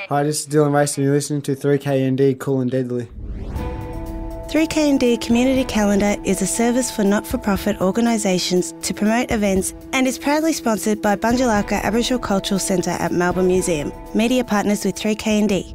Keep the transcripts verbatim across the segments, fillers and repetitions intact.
Hi, this is Dylan Race and you're listening to three K N D Cool and Deadly. three K N D Community Calendar is a service for not-for-profit organisations to promote events and is proudly sponsored by Bunjalaka Aboriginal Cultural Centre at Melbourne Museum, media partners with three K N D.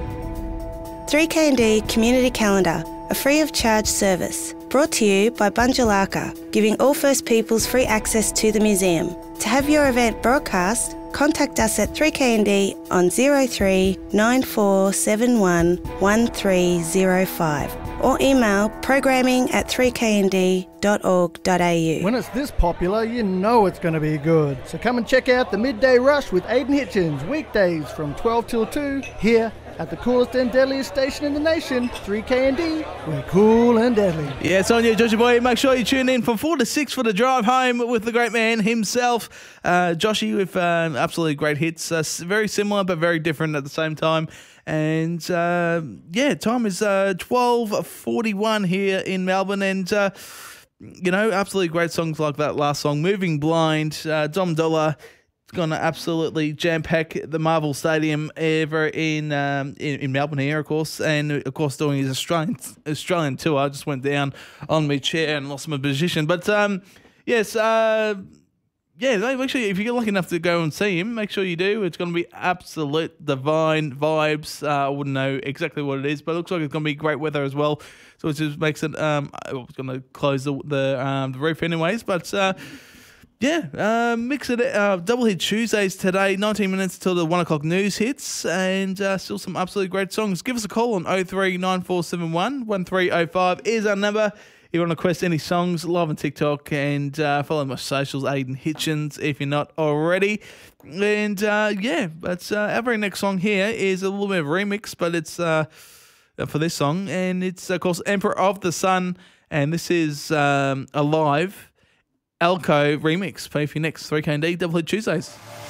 three K N D Community Calendar, a free-of-charge service, brought to you by Bunjalaka, giving all First Peoples free access to the museum. To have your event broadcast, contact us at three K N D on zero three nine four seven one one three zero five or email programming at three k n d dot org dot a u. When it's this popular, you know it's going to be good. So come and check out the Midday Rush with Aidan Hitchens, weekdays from twelve till two, here at the coolest and deadliest station in the nation, three K N D. We're cool and deadly. Yeah, it's on you, Joshy boy. Make sure you tune in from four to six for the drive home with the great man himself, uh, Joshy, with uh, absolutely great hits. Uh, very similar but very different at the same time. And uh, yeah, time is uh, twelve forty-one here in Melbourne, and uh, you know, absolutely great songs like that last song, "Moving Blind." Uh, Dom Dollar going to absolutely jam-pack the Marvel Stadium ever in, um, in in Melbourne here, of course, and of course doing his Australian Australian tour. I just went down on my chair and lost my position, but um, yes, uh, yeah, make sure if you get lucky enough to go and see him, make sure you do. It's going to be absolute divine vibes. Uh, I wouldn't know exactly what it is, but it looks like it's going to be great weather as well, so it just makes it. Um, I was going to close the the, um, the roof anyways, but. Uh, Yeah, uh, mix it. Uh, double hit Tuesdays today, nineteen minutes till the one o'clock news hits, and uh, still some absolutely great songs. Give us a call on oh three nine four seven one one three oh five is our number. If you want to request any songs, live on TikTok, and uh, follow my socials, Aidan Hitchens, if you're not already. And uh, yeah, but uh, our very next song here is a little bit of a remix, but it's uh, for this song, and it's of course Emperor of the Sun, and this is um, Alive. Alco remix. Play for your next three K N D Double Hit Tuesdays.